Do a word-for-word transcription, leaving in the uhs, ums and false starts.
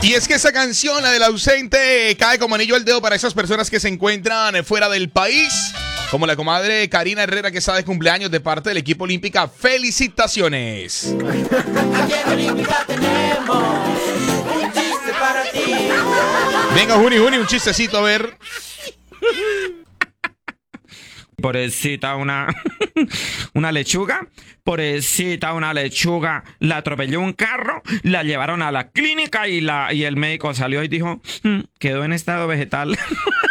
Y es que esa canción, la del ausente, cae como anillo al dedo para esas personas que se encuentran fuera del país. Como la comadre Karina Herrera, que está de cumpleaños de parte del equipo Olímpica. ¡Felicitaciones! Aquí en Olímpica tenemos un chiste para ti. Venga, Juni, Juni, un chistecito, a ver. Pobrecita una, una lechuga, pobrecita una lechuga, la atropelló un carro, la llevaron a la clínica y, la, y el médico salió y dijo, "Mm, quedó en estado vegetal".